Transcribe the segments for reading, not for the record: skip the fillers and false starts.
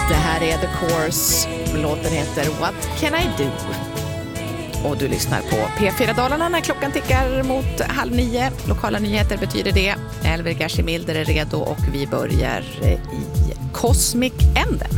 Det här är The Course. Låten heter What Can I Do? Och du lyssnar på P4 Dalarna när klockan tickar mot 8:30. Lokala nyheter betyder det. Elver Gashimilder är redo och vi börjar i Cosmic-änden.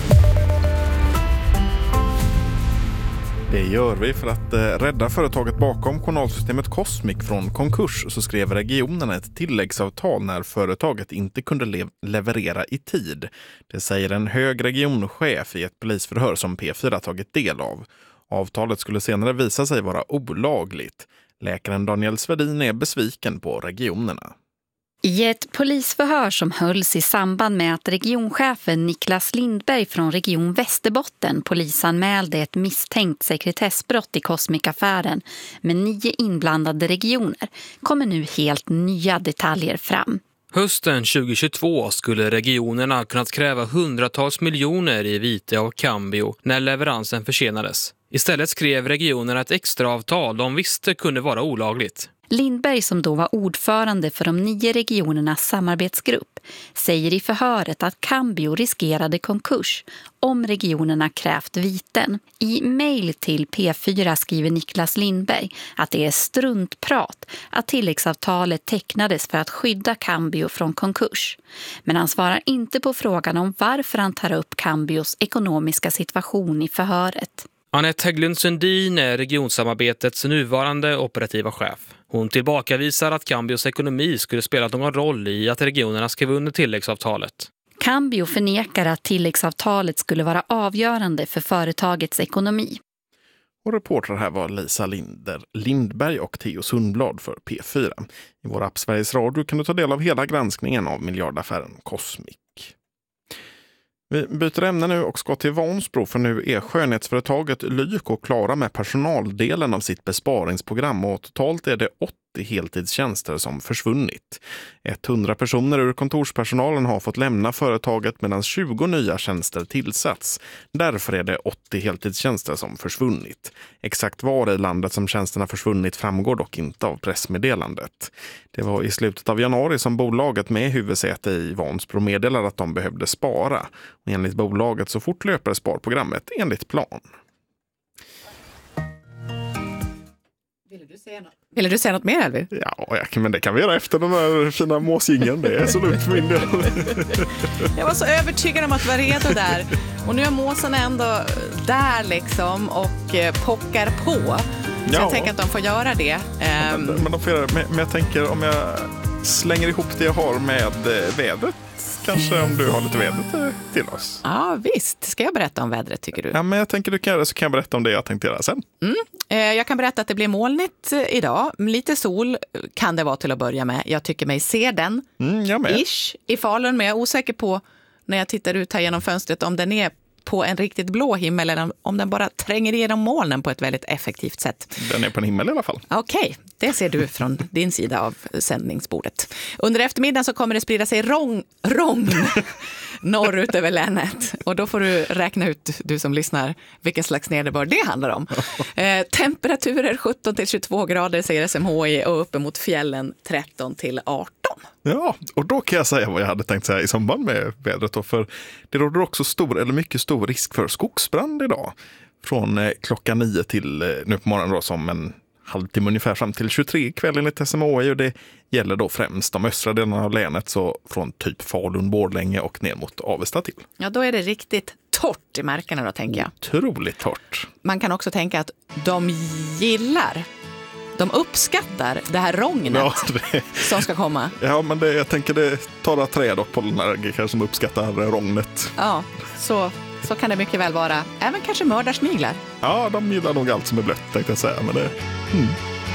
Det gör vi för att rädda företaget bakom journalsystemet Cosmic från konkurs, så skrev regionerna ett tilläggsavtal när företaget inte kunde leverera i tid. Det säger en hög regionchef i ett polisförhör som P4 tagit del av. Avtalet skulle senare visa sig vara olagligt. Läkaren Daniel Svedin är besviken på regionerna. I ett polisförhör som hölls i samband med att regionchefen Niklas Lindberg från Region Västerbotten polisanmälde ett misstänkt sekretessbrott i Cosmic-affären med 9 inblandade regioner kommer nu helt nya detaljer fram. Hösten 2022 skulle regionerna kunnat kräva hundratals miljoner i vite av Cambio när leveransen försenades. Istället skrev regionerna ett extraavtal de visste kunde vara olagligt. Lindberg, som då var ordförande för de 9 regionernas samarbetsgrupp, säger i förhöret att Cambio riskerade konkurs om regionerna krävt viten. I mejl till P4 skriver Niklas Lindberg att det är struntprat att tilläggsavtalet tecknades för att skydda Cambio från konkurs. Men han svarar inte på frågan om varför han tar upp Cambios ekonomiska situation i förhöret. Anette Hägglund Sundin är regionsamarbetets nuvarande operativa chef. Hon tillbakavisar att Cambios ekonomi skulle spela någon roll i att regionerna skrev under tilläggsavtalet. Cambio förnekar att tilläggsavtalet skulle vara avgörande för företagets ekonomi. Och reportrar här var Lisa Lindberg och Theo Sundblad för P4. I vår app Sveriges Radio kan du ta del av hela granskningen av miljardaffären Cosmic. Vi byter ämne nu och ska till Vansbro, för nu är skönhetsföretaget Lyko klara med personaldelen av sitt besparingsprogram och totalt är det 80 heltidstjänster som försvunnit. 100 personer ur kontorspersonalen har fått lämna företaget medan 20 nya tjänster tillsatts. Därför är det 80 heltidstjänster som försvunnit. Exakt var i landet som tjänsterna försvunnit framgår dock inte av pressmeddelandet. Det var i slutet av januari som bolaget med huvudsäte i Vansbro meddelade att de behövde spara. Och enligt bolaget så fortlöper sparprogrammet enligt plan. Vill du säga något mer, Elvir? Ja, men det kan vi göra efter den här fina måsingen. Det är så lugnt för min del. Jag var så övertygad om att du var redo där. Och nu är måsen ändå där liksom och pockar på. Så jag tänker att de får göra det. Men de får göra det. Men jag tänker om jag slänger ihop det jag har med vädret. Kanske om du har lite vädret till oss. Ja, visst. Ska jag berätta om vädret, tycker du? Ja, men jag tänker du kan göra det, så kan jag berätta om det jag tänkte göra sen. Jag kan berätta att det blir molnigt idag. Lite sol kan det vara till att börja med. Jag tycker mig se den. Jag med. I Falun, men jag är osäker på när jag tittar ut här genom fönstret om den är på en riktigt blå himmel eller om den bara tränger igenom molnen på ett väldigt effektivt sätt. Den är på en himmel i alla fall. Okej, det ser du från din sida av sändningsbordet. Under eftermiddagen så kommer det sprida sig regn norrut över länet. Och då får du räkna ut, du som lyssnar, vilken slags nederbörd det handlar om. Temperaturer 17-22 grader säger SMHI och uppemot fjällen 13-18. Ja, och då kan jag säga vad jag hade tänkt säga i samband med vädret då, för det råder också mycket stor risk för skogsbrand idag. Från klockan 9 till nu på morgonen då, som en halvtimme ungefär fram till 23 kvällen enligt SMHI, och det gäller då främst de östra delarna av länet, så från typ Falun, Borlänge och ner mot Avesta till. Ja, då är det riktigt torrt i markerna då, tänker jag. Otroligt torrt. Man kan också tänka att de uppskattar det här regnet som ska komma. Ja, men jag tänker det tar träd och pollenallergiker som uppskattar regnet. Ja, så kan det mycket väl vara. Även kanske mördarsniglar. Ja, de gillar nog allt som är blött, tänkte jag säga. Men det...